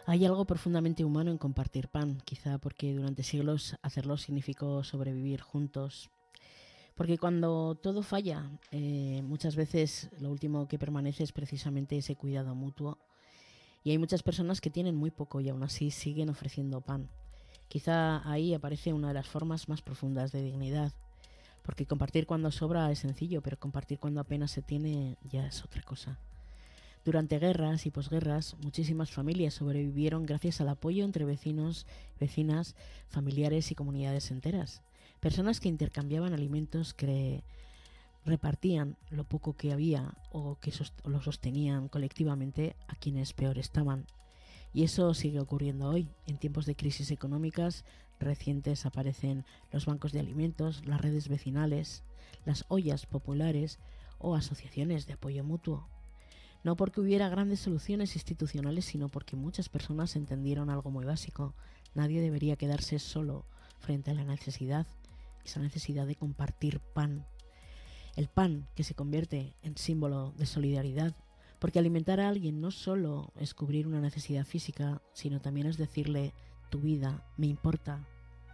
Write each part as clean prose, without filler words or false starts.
Hay algo profundamente humano en compartir pan, quizá porque durante siglos hacerlo significó sobrevivir juntos. Porque cuando todo falla, muchas veces lo último que permanece es precisamente ese cuidado mutuo. Y hay muchas personas que tienen muy poco y aún así siguen ofreciendo pan. Quizá ahí aparece una de las formas más profundas de dignidad. Porque compartir cuando sobra es sencillo, pero compartir cuando apenas se tiene ya es otra cosa. Durante guerras y posguerras, muchísimas familias sobrevivieron gracias al apoyo entre vecinos, vecinas, familiares y comunidades enteras. Personas que intercambiaban alimentos, que repartían lo poco que había o que lo sostenían colectivamente a quienes peor estaban. Y eso sigue ocurriendo hoy. En tiempos de crisis económicas recientes aparecen los bancos de alimentos, las redes vecinales, las ollas populares o asociaciones de apoyo mutuo. No porque hubiera grandes soluciones institucionales, sino porque muchas personas entendieron algo muy básico. Nadie debería quedarse solo frente a la necesidad, esa necesidad de compartir pan. El pan que se convierte en símbolo de solidaridad, porque alimentar a alguien no solo es cubrir una necesidad física, sino también es decirle: tu vida me importa.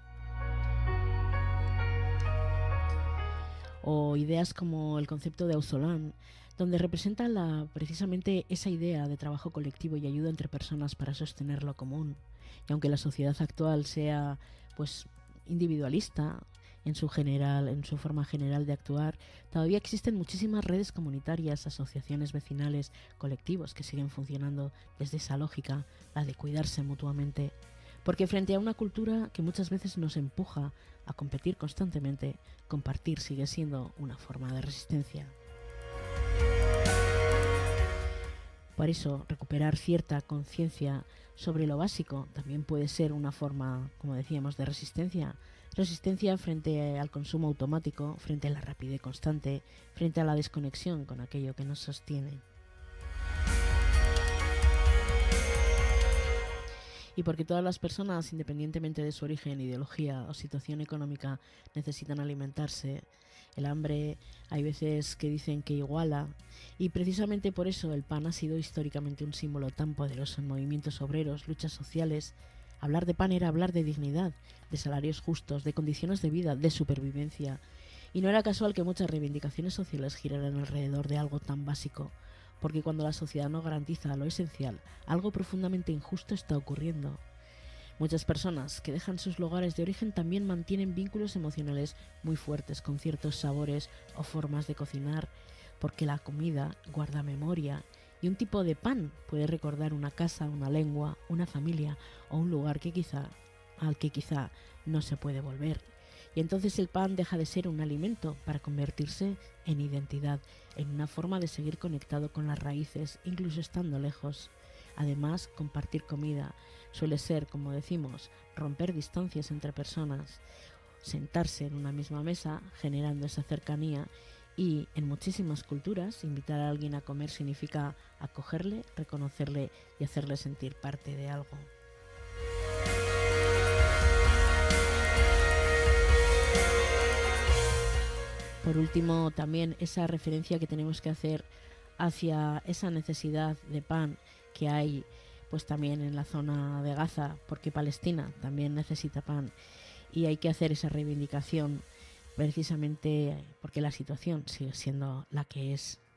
O ideas como el concepto de Auzolan, donde representa precisamente esa idea de trabajo colectivo y ayuda entre personas para sostener lo común. Y aunque la sociedad actual sea pues individualista en su forma general de actuar, todavía existen muchísimas redes comunitarias, asociaciones vecinales, colectivos que siguen funcionando desde esa lógica, la de cuidarse mutuamente. Porque frente a una cultura que muchas veces nos empuja a competir constantemente, compartir sigue siendo una forma de resistencia. Por eso, recuperar cierta conciencia sobre lo básico también puede ser una forma, como decíamos, de resistencia. Resistencia frente al consumo automático, frente a la rapidez constante, frente a la desconexión con aquello que nos sostiene. Y porque todas las personas, independientemente de su origen, ideología o situación económica, necesitan alimentarse. El hambre hay veces que dicen que iguala, y precisamente por eso el pan ha sido históricamente un símbolo tan poderoso en movimientos obreros, luchas sociales. Hablar de pan era hablar de dignidad, de salarios justos, de condiciones de vida, de supervivencia. Y no era casual que muchas reivindicaciones sociales giraran alrededor de algo tan básico, porque cuando la sociedad no garantiza lo esencial, algo profundamente injusto está ocurriendo. Muchas personas que dejan sus lugares de origen también mantienen vínculos emocionales muy fuertes con ciertos sabores o formas de cocinar, porque la comida guarda memoria y un tipo de pan puede recordar una casa, una lengua, una familia o un lugar al que quizá no se puede volver. Y entonces el pan deja de ser un alimento para convertirse en identidad, en una forma de seguir conectado con las raíces, incluso estando lejos. Además, compartir comida suele ser, como decimos, romper distancias entre personas, sentarse en una misma mesa, generando esa cercanía. Y en muchísimas culturas, invitar a alguien a comer significa acogerle, reconocerle y hacerle sentir parte de algo. Por último, también esa referencia que tenemos que hacer hacia esa necesidad de pan que hay pues también en la zona de Gaza, porque Palestina también necesita pan, y hay que hacer esa reivindicación precisamente porque la situación sigue siendo la que es.